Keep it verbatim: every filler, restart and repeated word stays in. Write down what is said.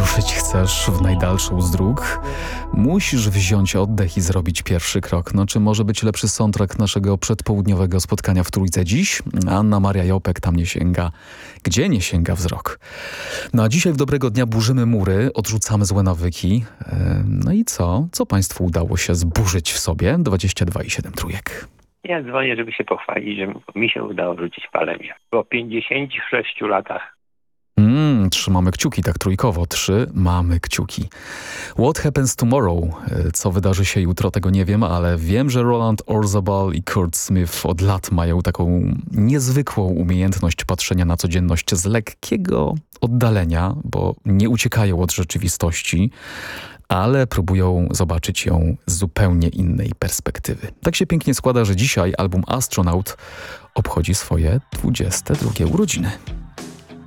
Ruszyć chcesz w najdalszą z dróg? Musisz wziąć oddech i zrobić pierwszy krok. No czy może być lepszy soundtrack naszego przedpołudniowego spotkania w Trójce dziś? Anna Maria Jopek tam nie sięga. Gdzie nie sięga wzrok? No a dzisiaj w Dobrego Dnia burzymy mury, odrzucamy złe nawyki. No i co? Co Państwu udało się zburzyć w sobie? dwadzieścia dwa i siedem trójek. Ja dzwonię, żeby się pochwalić, że mi się udało rzucić palenie. Po pięćdziesięciu sześciu latach. Mm, trzymamy kciuki, tak trójkowo. Trzy mamy kciuki. What happens tomorrow? Co wydarzy się jutro, tego nie wiem, ale wiem, że Roland Orzabal i Kurt Smith od lat mają taką niezwykłą umiejętność patrzenia na codzienność z lekkiego oddalenia, bo nie uciekają od rzeczywistości, ale próbują zobaczyć ją z zupełnie innej perspektywy. Tak się pięknie składa, że dzisiaj album Astronaut obchodzi swoje dwudzieste drugie urodziny.